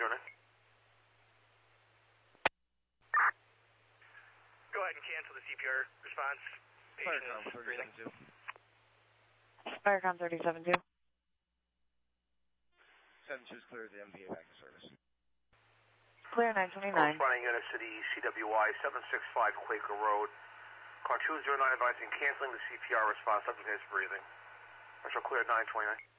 Go ahead and cancel the CPR response. Firecom 37-2. Firecom 37-2. 7-2 is clear of the MVA back to service. Clear 929. Running units to the CWI 765 Quaker Road. Car 209 advising canceling the CPR response. Subject is breathing. Marshal clear 929.